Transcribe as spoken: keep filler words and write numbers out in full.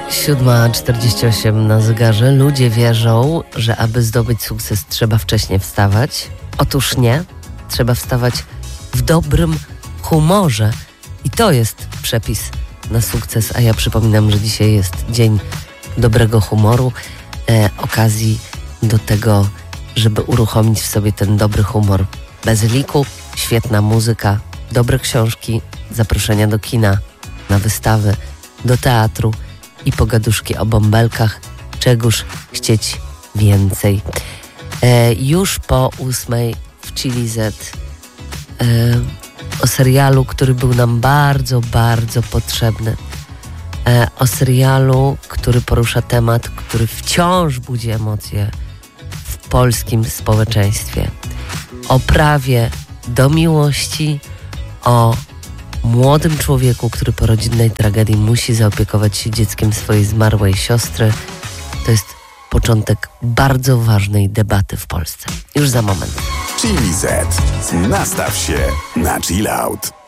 siódma czterdzieści osiem na zegarze. Ludzie wierzą, że aby zdobyć sukces, trzeba wcześnie wstawać. Otóż nie. Trzeba wstawać w dobrym humorze. I to jest przepis na sukces. A ja przypominam, że dzisiaj jest dzień dobrego humoru. E, okazji do tego, żeby uruchomić w sobie ten dobry humor. Bez liku, świetna muzyka, dobre książki, zaproszenia do kina, na wystawy, do teatru i pogaduszki o bąbelkach, czegoż chcieć więcej. E, już po ósmej w Chili Z e, o serialu, który był nam bardzo, bardzo potrzebny. E, o serialu, który porusza temat, który wciąż budzi emocje w polskim społeczeństwie. O prawie do miłości, o młodym człowieku, który po rodzinnej tragedii musi zaopiekować się dzieckiem swojej zmarłej siostry. To jest początek bardzo ważnej debaty w Polsce. Już za moment. Chili Z. Nastaw się na chill out.